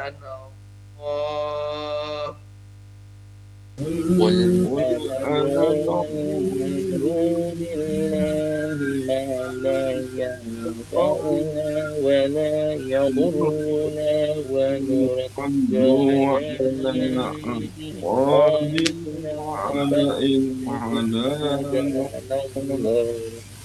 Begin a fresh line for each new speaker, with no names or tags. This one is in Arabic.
الله.
قل
قل
أنعم
أنعوذ من دون الله ما لا ينفعنا ولا يضرنا ونرد
ردوا
على
على
أعقابنا
أعقابنا على إن
فنموت
على
سبحان الله.